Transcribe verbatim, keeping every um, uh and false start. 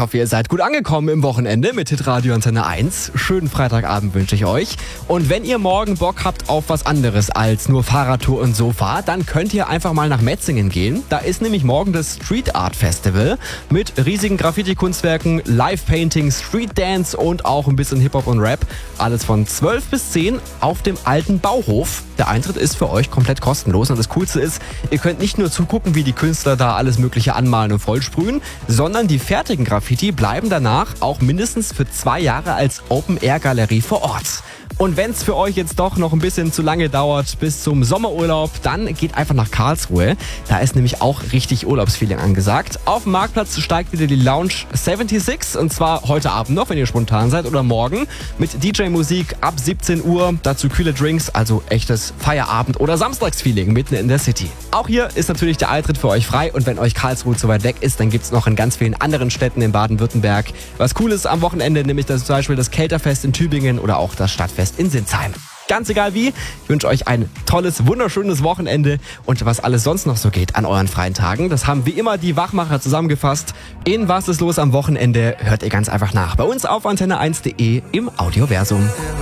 hoffe, ihr seid gut angekommen im Wochenende mit Hitradio Antenne eins. Schönen Freitagabend wünsche ich euch. Und wenn ihr morgen Bock habt auf was anderes als nur Fahrradtour und Sofa, dann könnt ihr einfach mal nach Metzingen gehen. Da ist nämlich morgen das Street Art Festival mit riesigen Graffiti-Kunstwerken, Live-Painting, Street Dance und auch ein bisschen Hip-Hop und Rap. Alles von zwölf bis zehn auf dem alten Bauhof. Der Eintritt ist für euch komplett kostenlos und das Coolste ist, ihr könnt nicht nur zugucken, wie die Künstler da alles Mögliche anmalen und vollsprühen, sondern die fertigen Graffiti bleiben danach auch mindestens für zwei Jahre als Open-Air-Galerie vor Ort. Und wenn es für euch jetzt doch noch ein bisschen zu lange dauert bis zum Sommerurlaub, dann geht einfach nach Karlsruhe. Da ist nämlich auch richtig Urlaubsfeeling angesagt. Auf dem Marktplatz steigt wieder die Lounge sechsundsiebzig und zwar heute Abend noch, wenn ihr spontan seid, oder morgen mit D J-Musik ab siebzehn Uhr. Dazu kühle Drinks, also echtes Feierabend- oder Samstagsfeeling mitten in der City. Auch hier ist natürlich der Eintritt für euch frei und wenn euch Karlsruhe zu weit weg ist, dann gibt es noch in ganz vielen anderen Städten in Baden-Württemberg was Cooles am Wochenende, nämlich das, zum Beispiel das Kelterfest in Tübingen oder auch das Stadtfest in Sinsheim. Ganz egal wie, ich wünsche euch ein tolles, wunderschönes Wochenende und was alles sonst noch so geht an euren freien Tagen. Das haben wie immer die Wachmacher zusammengefasst. In Was ist los am Wochenende hört ihr ganz einfach nach. Bei uns auf antenne eins punkt de im Audioversum.